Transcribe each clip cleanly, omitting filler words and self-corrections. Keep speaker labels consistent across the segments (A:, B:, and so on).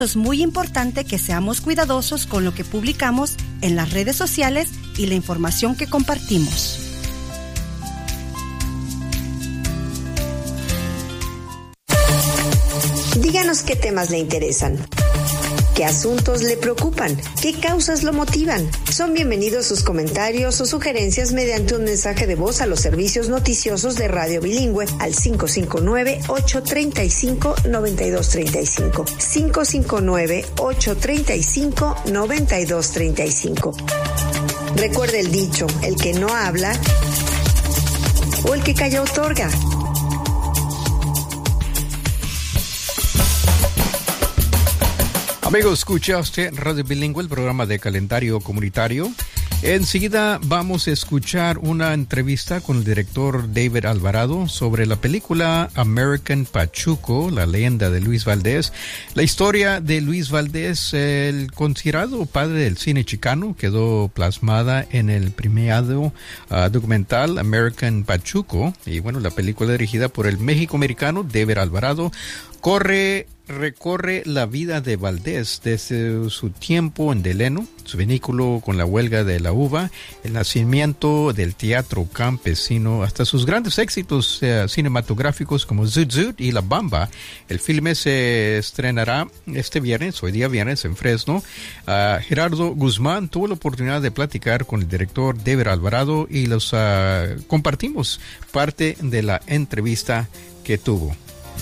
A: Es muy importante que seamos cuidadosos con lo que publicamos en las redes sociales y la información que compartimos.
B: Díganos qué temas le interesan, qué asuntos le preocupan, qué causas lo motivan. Son bienvenidos sus comentarios o sugerencias mediante un mensaje de voz a los servicios noticiosos de Radio Bilingüe al 559-835-9235. 559-835-9235. Recuerde el dicho, el que no habla o el que calla otorga.
C: Amigo, escucha usted Radio Bilingüe, el programa de calendario comunitario. Enseguida vamos a escuchar una entrevista con el director David Alvarado sobre la película American Pachuco, la leyenda de Luis Valdés. La historia de Luis Valdés, el considerado padre del cine chicano, quedó plasmada en el premiado documental American Pachuco. Y bueno, la película dirigida por el México-americano David Alvarado recorre la vida de Valdés desde su tiempo en Deleno, su vínculo con la huelga de la uva, el nacimiento del teatro campesino, hasta sus grandes éxitos cinematográficos como Zoot Zoot y La Bamba. El filme se estrenará hoy día viernes, en Fresno. Gerardo Guzmán tuvo la oportunidad de platicar con el director David Alvarado y los compartimos parte de la entrevista que tuvo.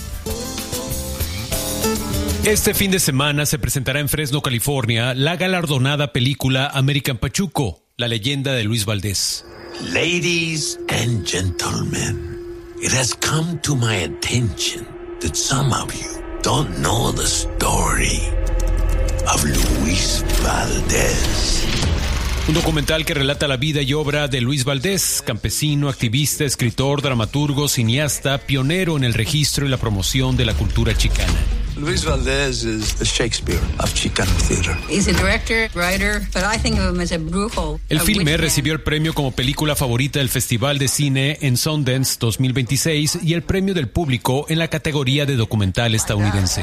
D: Este fin de semana se presentará en Fresno, California, la galardonada película American Pachuco, la leyenda de Luis Valdés.
E: Ladies and gentlemen, it has come to my attention that some of you don't know the story of Luis Valdés.
D: Un documental que relata la vida y obra de Luis Valdés, campesino, activista, escritor, dramaturgo, cineasta, pionero en el registro y la promoción de la cultura chicana.
F: Luis Valdés is the Shakespeare of Chicano theater.
G: He's a director, writer, but I think of him as a brujo.
D: El filme recibió el premio como película favorita del Festival de Cine en Sundance 2026 y el premio del público en la categoría de documental estadounidense.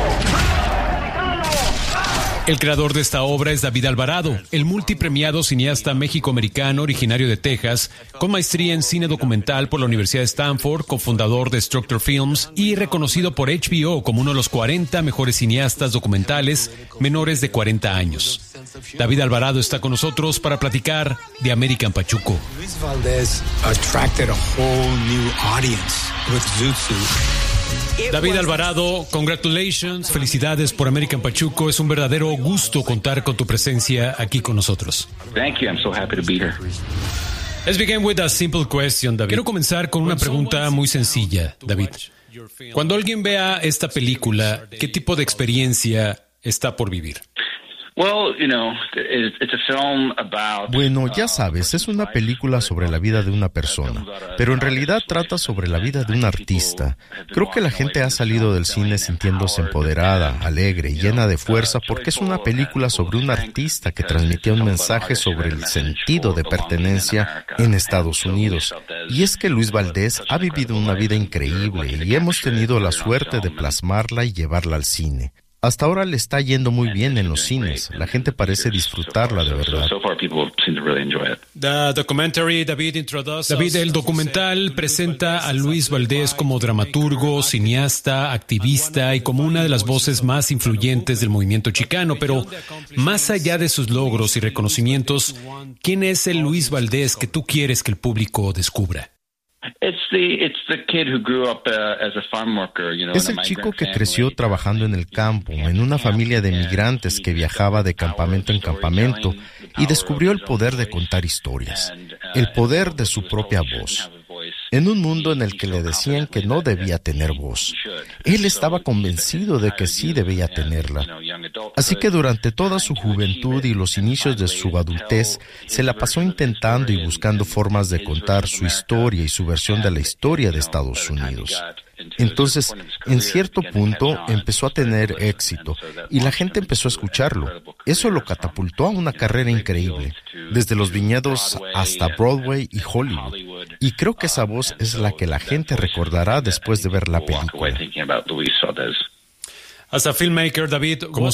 D: El creador de esta obra es David Alvarado, el multipremiado cineasta méxico-americano originario de Texas, con maestría en cine documental por la Universidad de Stanford, cofundador de Structure Films y reconocido por HBO como uno de los 40 mejores cineastas documentales menores de 40 años. David Alvarado está con nosotros para platicar de American Pachuco.
F: Luis Valdés attracted a whole new audience with Zoot Suit.
D: David Alvarado, congratulations, felicidades por American Pachuco. Es un verdadero gusto contar con tu presencia aquí con nosotros.
H: Thank you, I'm so happy to be here.
D: Let's begin with a simple question, David. Quiero comenzar con una pregunta muy sencilla, David. Cuando alguien vea esta película, ¿qué tipo de experiencia está por vivir?
I: Bueno, ya sabes, es una película sobre la vida de una persona, pero en realidad trata sobre la vida de un artista. Creo que la gente ha salido del cine sintiéndose empoderada, alegre y llena de fuerza porque es una película sobre un artista que transmitía un mensaje sobre el sentido de pertenencia en Estados Unidos. Y es que Luis Valdés ha vivido una vida increíble y hemos tenido la suerte de plasmarla y llevarla al cine. Hasta ahora le está yendo muy bien en los cines. La gente parece disfrutarla de verdad.
D: David, el documental presenta a Luis Valdés como dramaturgo, cineasta, activista y como una de las voces más influyentes del movimiento chicano. Pero más allá de sus logros y reconocimientos, ¿quién es el Luis Valdés que tú quieres que el público descubra?
I: Es el chico que creció trabajando en el campo, en una familia de migrantes que viajaba de campamento en campamento y descubrió el poder de contar historias, el poder de su propia voz. En un mundo en el que le decían que no debía tener voz, él estaba convencido de que sí debía tenerla. Así que durante toda su juventud y los inicios de su adultez, se la pasó intentando y buscando formas de contar su historia y su versión de la historia de Estados Unidos. Entonces, en cierto punto, empezó a tener éxito y la gente empezó a escucharlo. Eso lo catapultó a una carrera increíble, desde los viñedos hasta Broadway y Hollywood. Y creo que esa voz es la que la gente recordará después de ver la película.
D: As a filmmaker, David, como